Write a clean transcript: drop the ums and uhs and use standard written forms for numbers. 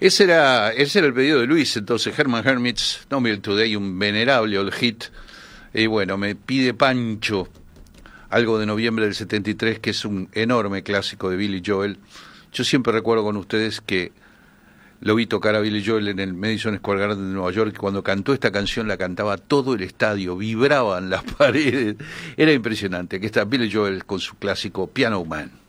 Ese era el pedido de Luis, entonces Herman Hermits, No Milk Today, un venerable old hit. Y bueno, me pide Pancho algo de noviembre del 73, que es un enorme clásico de Billy Joel. Yo siempre recuerdo con ustedes que lo vi tocar a Billy Joel en el Madison Square Garden de Nueva York, y cuando cantó esta canción la cantaba todo el estadio, vibraban las paredes, era impresionante. Aquí está Billy Joel con su clásico Piano Man.